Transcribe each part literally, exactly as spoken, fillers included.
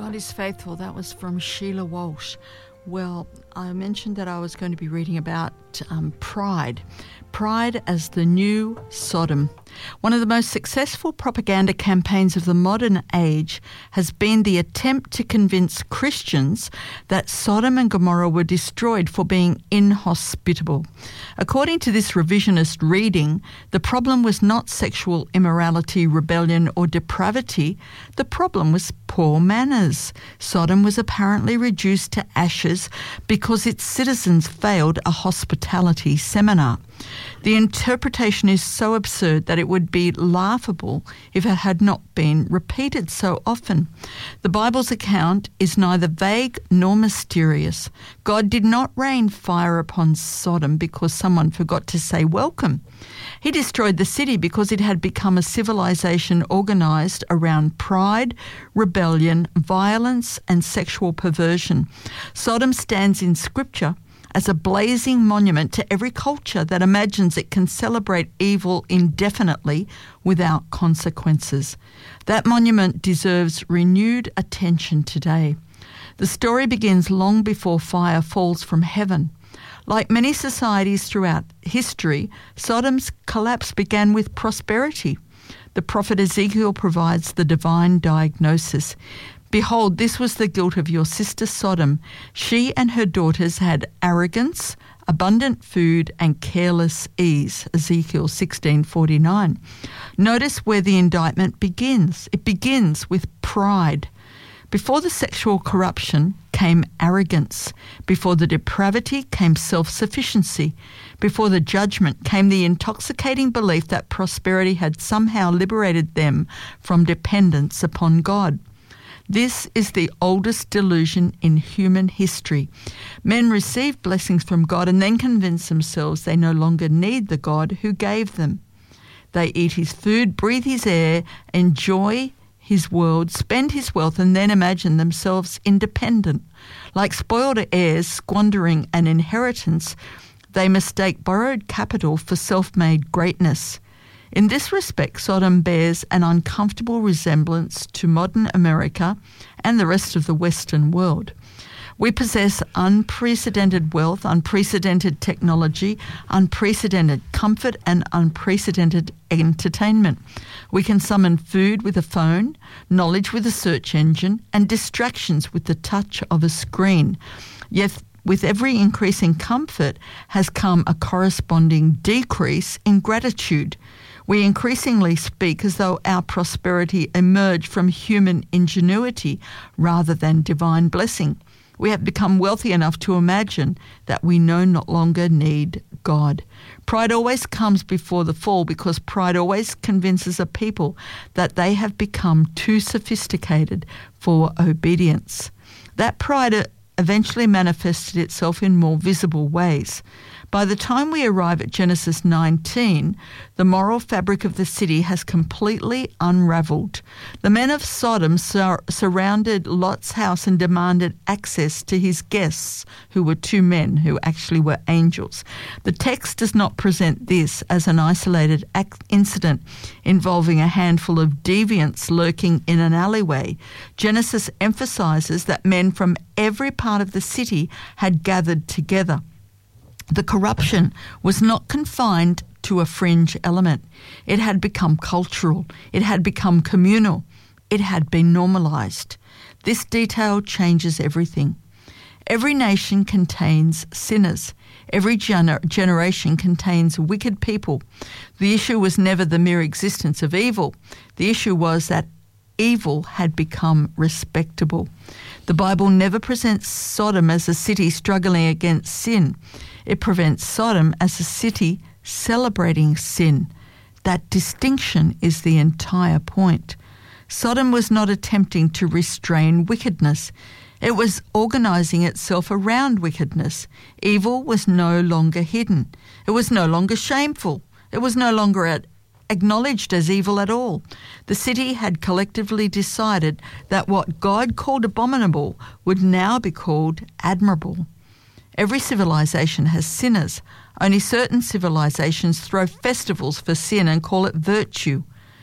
God is faithful. That was from Sheila Walsh. Well, I mentioned that I was going to be reading about um, pride. Pride as the new Sodom. One of the most successful propaganda campaigns of the modern age has been the attempt to convince Christians that Sodom and Gomorrah were destroyed for being inhospitable. According to this revisionist reading, the problem was not sexual immorality, rebellion, or depravity. The problem was poor manners. Sodom was apparently reduced to ashes because its citizens failed a hospitality seminar. The interpretation is so absurd that it would be laughable if it had not been repeated so often. The Bible's account is neither vague nor mysterious. God did not rain fire upon Sodom because someone forgot to say welcome. He destroyed the city because it had become a civilization organized around pride, rebellion, violence, and sexual perversion. Sodom stands in Scripture as a blazing monument to every culture that imagines it can celebrate evil indefinitely without consequences. That monument deserves renewed attention today. The story begins long before fire falls from heaven. Like many societies throughout history, Sodom's collapse began with prosperity. The prophet Ezekiel provides the divine diagnosis. Behold, this was the guilt of your sister Sodom. She and her daughters had arrogance, abundant food, and careless ease. Ezekiel sixteen forty-nine. Notice where the indictment begins. It begins with pride. Before the sexual corruption came arrogance. Before the depravity came self-sufficiency. Before the judgment came the intoxicating belief that prosperity had somehow liberated them from dependence upon God. This is the oldest delusion in human history. Men receive blessings from God and then convince themselves they no longer need the God who gave them. They eat his food, breathe his air, enjoy his world, spend his wealth, and then imagine themselves independent. Like spoiled heirs squandering an inheritance, they mistake borrowed capital for self-made greatness. In this respect, Sodom bears an uncomfortable resemblance to modern America and the rest of the Western world. We possess unprecedented wealth, unprecedented technology, unprecedented comfort, and unprecedented entertainment. We can summon food with a phone, knowledge with a search engine, and distractions with the touch of a screen. Yet, with every increase in comfort has come a corresponding decrease in gratitude. We increasingly speak as though our prosperity emerged from human ingenuity rather than divine blessing. We have become wealthy enough to imagine that we no longer need God. Pride always comes before the fall because pride always convinces a people that they have become too sophisticated for obedience. That pride eventually manifested itself in more visible ways. By the time we arrive at Genesis nineteen, the moral fabric of the city has completely unraveled. The men of Sodom sur- surrounded Lot's house and demanded access to his guests, who were two men who actually were angels. The text does not present this as an isolated ac- incident involving a handful of deviants lurking in an alleyway. Genesis emphasizes that men from every part of the city had gathered together. The corruption was not confined to a fringe element. It had become cultural. It had become communal. It had been normalized. This detail changes everything. Every nation contains sinners. Every gener- generation contains wicked people. The issue was never the mere existence of evil. The issue was that evil had become respectable. The Bible never presents Sodom as a city struggling against sin. It presents Sodom as a city celebrating sin. That distinction is the entire point. Sodom was not attempting to restrain wickedness. It was organizing itself around wickedness. Evil was no longer hidden. It was no longer shameful. It was no longer at acknowledged as evil at all. The city had collectively decided that what God called abominable would now be called admirable. Every civilization has sinners. Only certain civilizations throw festivals for sin and call it virtue.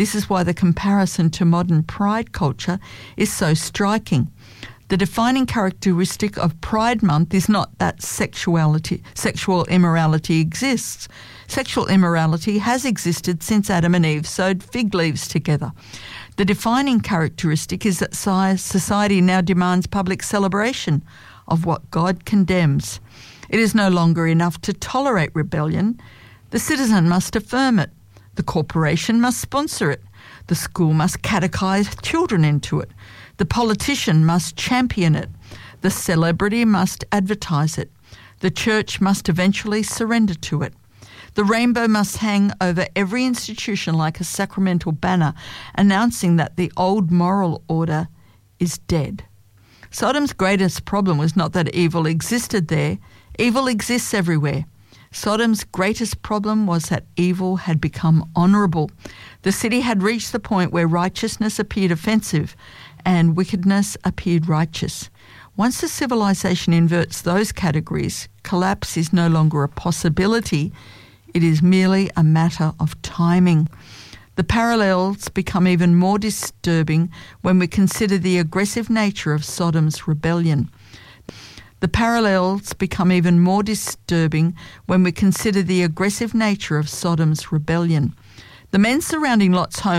This is why the comparison to modern pride culture is so striking. The defining characteristic of Pride Month is not that sexuality, sexual immorality exists. Sexual immorality has existed since Adam and Eve sewed fig leaves together. The defining characteristic is that society now demands public celebration of what God condemns. It is no longer enough to tolerate rebellion. The citizen must affirm it. The corporation must sponsor it. The school must catechize children into it. The politician must champion it. The celebrity must advertise it. The church must eventually surrender to it. The rainbow must hang over every institution like a sacramental banner, announcing that the old moral order is dead. Sodom's greatest problem was not that evil existed there. Evil exists everywhere. Sodom's greatest problem was that evil had become honourable. The city had reached the point where righteousness appeared offensive and wickedness appeared righteous. Once the civilization inverts those categories, collapse is no longer a possibility. It is merely a matter of timing. The parallels become even more disturbing when we consider the aggressive nature of Sodom's rebellion. The parallels become even more disturbing when we consider the aggressive nature of Sodom's rebellion. The men surrounding Lot's home